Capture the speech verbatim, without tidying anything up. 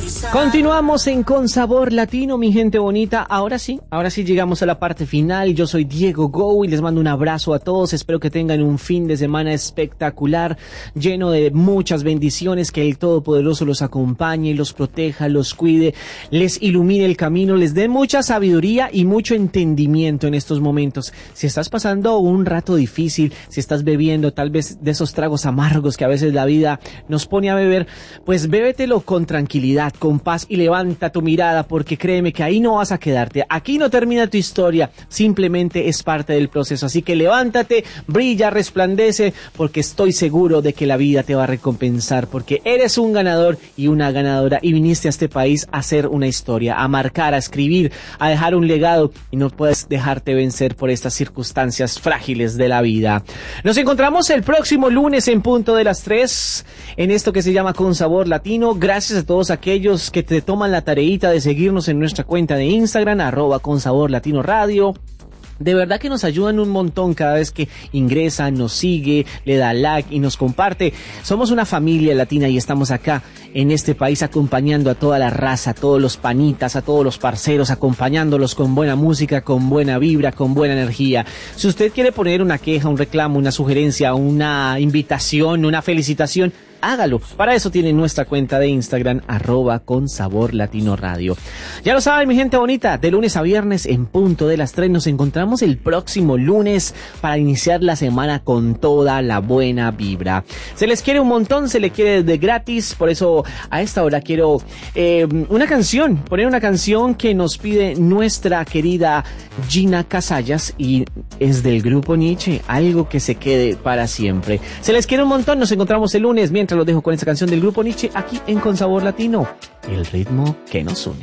Continuamos en Con Sabor Latino, mi gente bonita. Ahora sí, ahora sí llegamos a la parte final. Yo soy Diego Go y les mando un abrazo a todos. Espero que tengan un fin de semana espectacular, lleno de muchas bendiciones, que el Todopoderoso los acompañe, los proteja, los cuide, les ilumine el camino, les dé mucha sabiduría y mucho entendimiento en estos momentos. Si estás pasando un rato difícil, si estás bebiendo tal vez de esos tragos amargos que a veces la vida nos pone a beber, pues bébetelo con tranquilidad, con paz, y levanta tu mirada, porque créeme que ahí no vas a quedarte. Aquí no termina tu historia, simplemente es parte del proceso. Así que levántate, brilla, resplandece, porque estoy seguro de que la vida te va a recompensar, porque eres un ganador y una ganadora, y viniste a este país a hacer una historia, a marcar, a escribir, a dejar un legado, y no puedes dejarte vencer por estas circunstancias frágiles de la vida. Nos encontramos el próximo lunes en punto de las tres en esto que se llama Con Sabor Latino. Gracias a todos aquellos que te toman la tareita de seguirnos en nuestra cuenta de Instagram, arroba Con Sabor Latino Radio. De verdad que nos ayudan un montón cada vez que ingresa, nos sigue, le da like y nos comparte. Somos una familia latina y estamos acá en este país acompañando a toda la raza, a todos los panitas, a todos los parceros, acompañándolos con buena música, con buena vibra, con buena energía. Si usted quiere poner una queja, un reclamo, una sugerencia, una invitación, una felicitación, hágalo. Para eso tiene nuestra cuenta de Instagram, arroba Con Sabor Latino Radio. Ya lo saben, mi gente bonita, de lunes a viernes en punto de las tres. Nos encontramos el próximo lunes para iniciar la semana con toda la buena vibra. Se les quiere un montón, se les quiere de gratis, por eso a esta hora quiero eh, una canción, poner una canción que nos pide nuestra querida Gina Casallas, y es del grupo Nietzsche, algo que se quede para siempre. Se les quiere un montón, nos encontramos el lunes. Mientras los dejo con esta canción del grupo Nietzsche aquí en Con Sabor Latino, el ritmo que nos une.